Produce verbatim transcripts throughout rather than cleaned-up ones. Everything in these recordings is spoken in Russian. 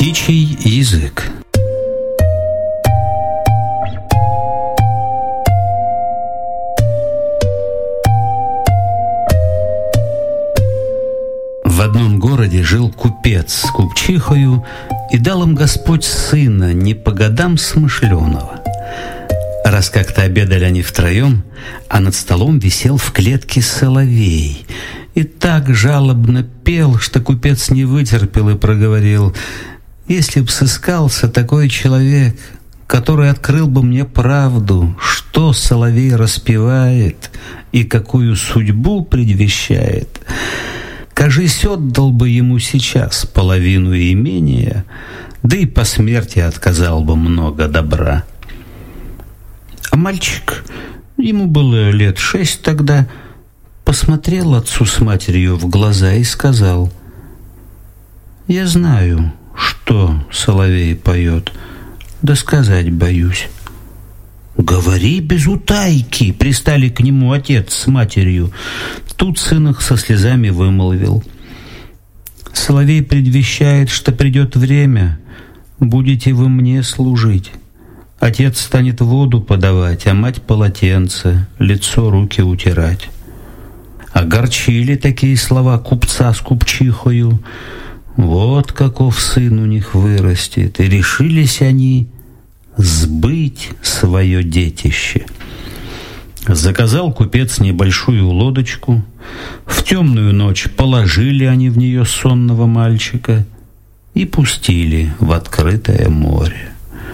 Птичий язык. В одном городе жил купец с купчихою, и дал им Господь сына не по годам смышленого. Раз как-то обедали они втроем, а над столом висел в клетке соловей, и так жалобно пел, что купец не вытерпел и проговорил: «Если б сыскался такой человек, который открыл бы мне правду, что соловей распевает и какую судьбу предвещает, кажись, отдал бы ему сейчас половину имения, да и по смерти отказал бы много добра». А мальчик, ему было лет шесть тогда, посмотрел отцу с матерью в глаза и сказал: «Я знаю, что соловей поет, да сказать боюсь». «Говори без утайки», — пристали к нему отец с матерью. Тут сын их со слезами вымолвил: «Соловей предвещает, что придет время, будете вы мне служить. Отец станет воду подавать, а мать полотенце, лицо, руки утирать». Огорчили такие слова купца с купчихою. Вот каков сын у них вырастет, и решились они сбыть свое детище. Заказал купец небольшую лодочку. В темную ночь положили они в нее сонного мальчика и пустили в открытое море.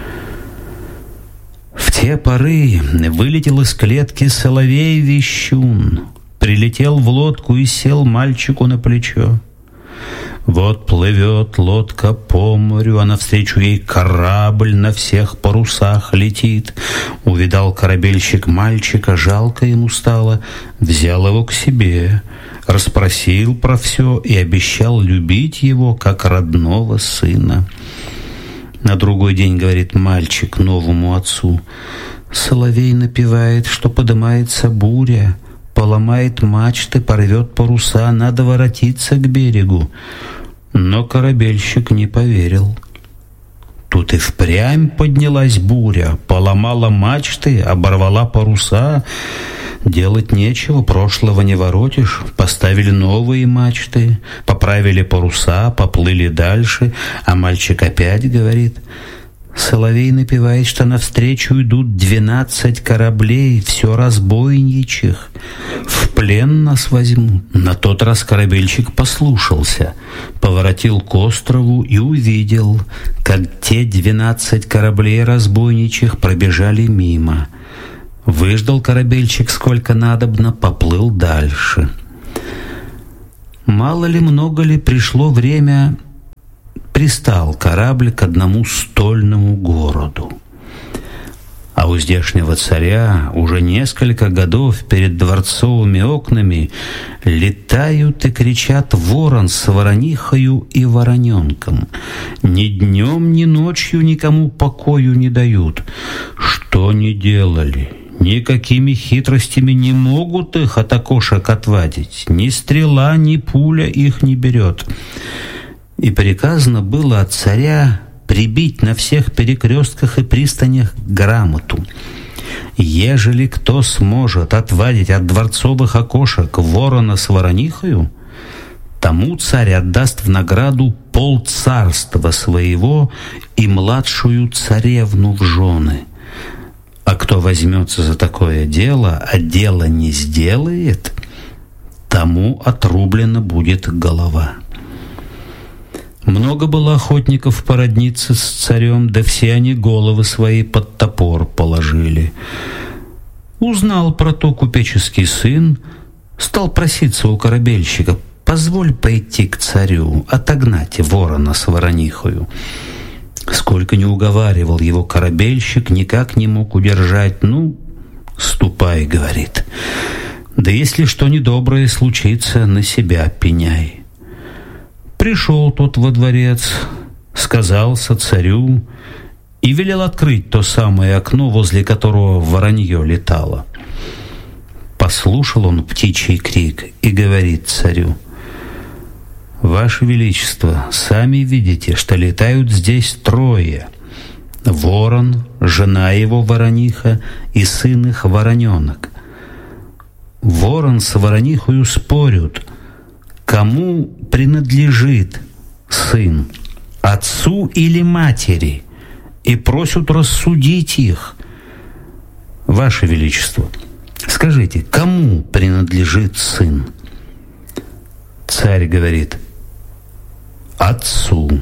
В те поры вылетел из клетки соловей-вещун, прилетел в лодку и сел мальчику на плечо. Вот плывет лодка по морю, а навстречу ей корабль на всех парусах летит. Увидал корабельщик мальчика, жалко ему стало, взял его к себе, расспросил про все и обещал любить его, как родного сына. На другой день говорит мальчик новому отцу: «Соловей напевает, что подымается буря, поломает мачты, порвет паруса, надо воротиться к берегу». Но корабельщик не поверил. Тут и впрямь поднялась буря, поломала мачты, оборвала паруса. Делать нечего, прошлого не воротишь. Поставили новые мачты, поправили паруса, поплыли дальше. А мальчик опять говорит: «Соловей напевает, что навстречу идут двенадцать кораблей, все разбойничьих. В плен нас возьмут». На тот раз корабельщик послушался, поворотил к острову и увидел, как те двенадцать кораблей разбойничьих пробежали мимо. Выждал корабельщик сколько надобно, поплыл дальше. Мало ли, много ли, пришло время, пристал корабль к одному стольному городу. А у здешнего царя уже несколько годов перед дворцовыми окнами летают и кричат ворон с воронихою и вороненком. Ни днем, ни ночью никому покою не дают. Что ни делали, никакими хитростями не могут их от окошек отвадить. Ни стрела, ни пуля их не берет. И приказано было от царя прибить на всех перекрестках и пристанях грамоту: ежели кто сможет отвадить от дворцовых окошек ворона с воронихою, тому царь отдаст в награду полцарства своего и младшую царевну в жены. А кто возьмется за такое дело, а дело не сделает, тому отрублена будет голова. Много было охотников породниться с царем, да все они головы свои под топор положили. Узнал про то купеческий сын, стал проситься у корабельщика: «Позволь пойти к царю, отогнать ворона с воронихою». Сколько не уговаривал его корабельщик, никак не мог удержать. «Ну, ступай», — говорит, — «да если что недоброе случится, на себя пеняй». Пришел тот во дворец, сказался царю и велел открыть то самое окно, возле которого воронье летало. Послушал он птичий крик и говорит царю: Ваше Величество, сами видите, что летают здесь трое. Ворон, жена его ворониха и сын их вороненок. Ворон с воронихою спорят, кому принадлежит сын, отцу или матери, и просят рассудить их. Ваше Величество, скажите, кому принадлежит сын? Царь говорит: отцу.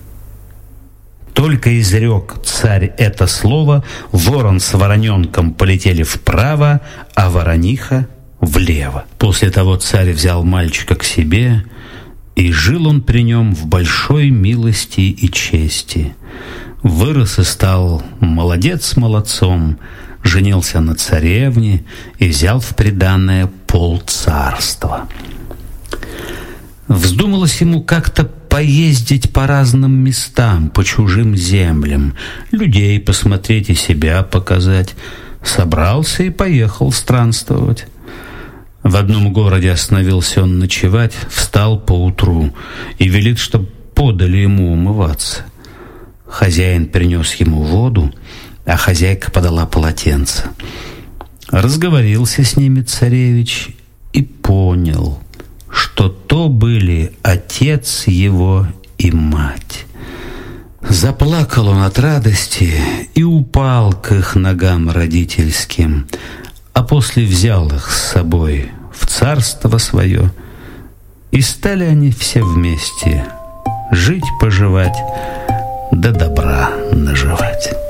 Только изрек царь это слово, ворон с вороненком полетели вправо, а ворониха влево. После того царь взял мальчика к себе, и жил он при нем в большой милости и чести. Вырос и стал молодец молодцом, женился на царевне и взял в приданое полцарства. Вздумалось ему как-то поездить по разным местам, по чужим землям, людей посмотреть и себя показать. Собрался и поехал странствовать. В одном городе остановился он ночевать, встал поутру и велит, чтоб подали ему умываться. Хозяин принес ему воду, а хозяйка подала полотенце. Разговорился с ними царевич и понял, что то были отец его и мать. Заплакал он от радости и упал к их ногам родительским, а после взял их с собой в царство свое, и стали они все вместе жить-поживать, да добра наживать.